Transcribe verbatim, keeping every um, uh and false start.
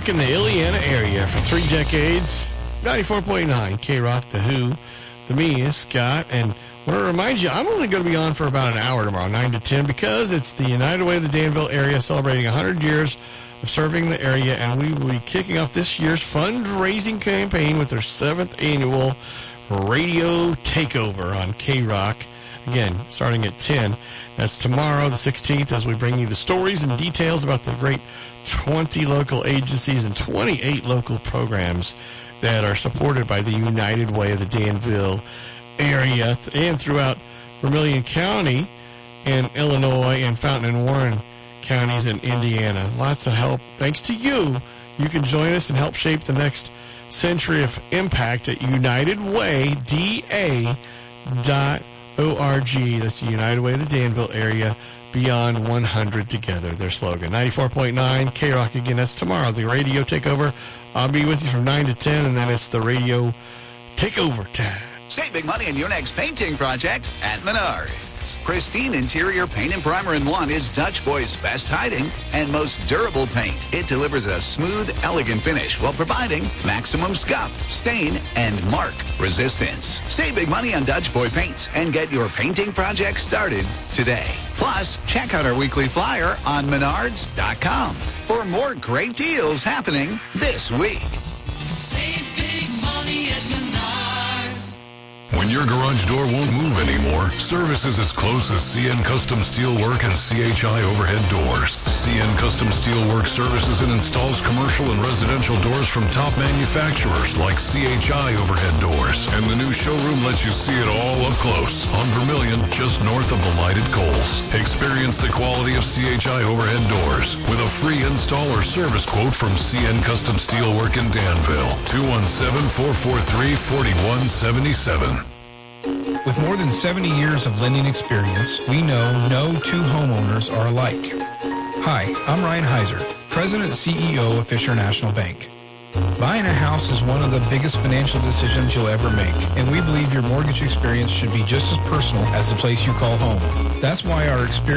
rocking the Illiana area for three decades. ninety-four point nine K-Rock, The Who, The Me is Scott, and I want to remind you, I'm only going to be on for about an hour tomorrow, nine to ten, because it's the United Way of the Danville area celebrating one hundred years of serving the area, and we will be kicking off this year's fundraising campaign with their seventh annual radio takeover on K-Rock. Again, starting at ten. That's tomorrow, the sixteenth, as we bring you the stories and details about the great twenty local agencies and twenty-eight local programs that are supported by the United Way of the Danville area and throughout Vermilion County and Illinois and Fountain and Warren counties in Indiana. Lots of help. Thanks to you, you can join us and help shape the next century of impact at united way d a dot org. That's the United Way of the Danville area, beyond one hundred together, their slogan. ninety-four point nine K-Rock again. That's tomorrow, the radio takeover. I'll be with you from nine to ten, and then it's the radio takeover time. Save big money on your next painting project at Menards. Pristine interior paint and primer in one is Dutch Boy's best hiding and most durable paint. It delivers a smooth, elegant finish while providing maximum scuff, stain, and mark resistance. Save big money on Dutch Boy paints and get your painting project started today. Plus, check out our weekly flyer on menards dot com for more great deals happening this week. Save big money at Menards. When your garage door won't move anymore, service is as close as C N Custom Steelwork and C H I Overhead Doors. C N Custom Steelwork services and installs commercial and residential doors from top manufacturers like C H I Overhead Doors. And the new showroom lets you see it all up close on Vermilion, just north of the lighted coals. Experience the quality of C H I Overhead Doors with a free install or service quote from C N Custom Steelwork in Danville. two one seven, four four three, four one seven seven. With more than seventy years of lending experience, we know no two homeowners are alike. Hi, I'm Ryan Heiser, President and C E O of Fisher National Bank. Buying a house is one of the biggest financial decisions you'll ever make, and we believe your mortgage experience should be just as personal as the place you call home. That's why our experience